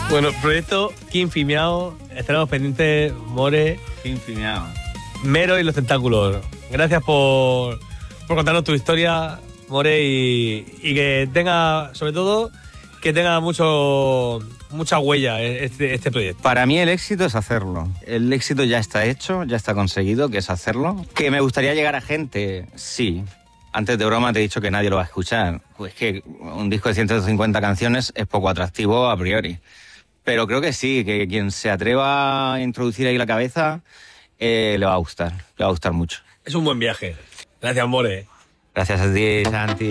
Bueno, proyecto Quinfimiao. Estaremos pendientes, More. Quinfimiao. Mero y los tentáculos. Gracias por contarnos tu historia, More, y que tenga, sobre todo, que tenga mucha huella este proyecto. Para mí el éxito es hacerlo. El éxito ya está hecho, ya está conseguido, que es hacerlo. ¿Que me gustaría llegar a gente? Sí. Antes de broma te he dicho que nadie lo va a escuchar. Pues que un disco de 150 canciones es poco atractivo a priori. Pero creo que sí, que quien se atreva a introducir ahí la cabeza le va a gustar mucho. Es un buen viaje. Gracias, More. Gracias a ti, Santi.